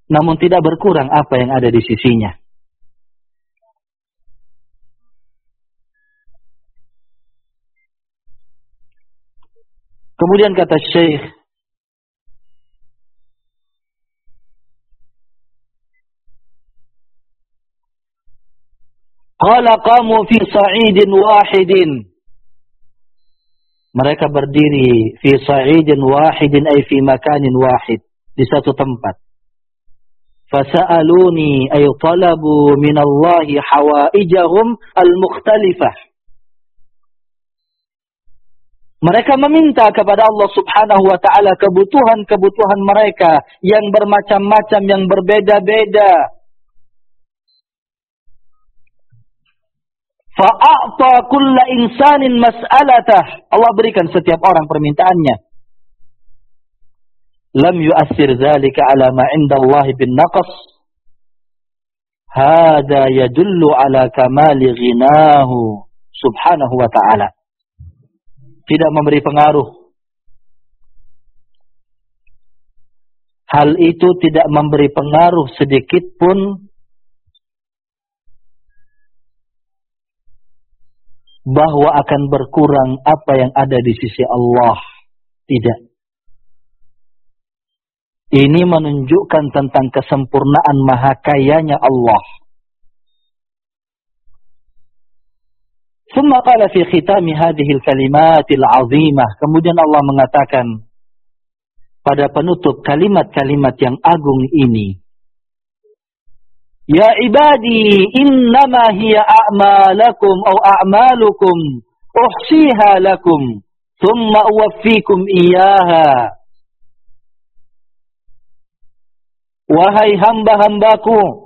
namun tidak berkurang apa yang ada di sisinya. Kemudian kata Syekh, qala qamu fi sa'idin wahidin. Mereka berdiri fi sa'idin wahidin ay fi makanin wahid, di satu tempat. Fasa'aluni ay talabu min Allah hawaijahum al-mukhtalifah. Mereka meminta kepada Allah Subhanahu wa ta'ala kebutuhan-kebutuhan mereka yang bermacam-macam, yang berbeda-beda. Fa'a'ta kulla insanin mas'alatah. Allah berikan setiap orang permintaannya. Lam yu'assir dzalika ala ma 'inda Allah bin naqas. Hada yadullu ala kamali ghinahu subhanahu wa ta'ala. Tidak memberi pengaruh. Hal itu tidak memberi pengaruh sedikit pun bahwa akan berkurang apa yang ada di sisi Allah. Tidak. Ini menunjukkan tentang kesempurnaan maha kayanya Allah. Thumma qala fi khitami hadhil kalimatil azimah. Kemudian Allah mengatakan pada penutup kalimat-kalimat yang agung ini. Ya ibadi innama hiya a'malakum aw a'malukum uhsiha lakum thumma uwaffikum iyyaha. Wahai hamba-hambaku,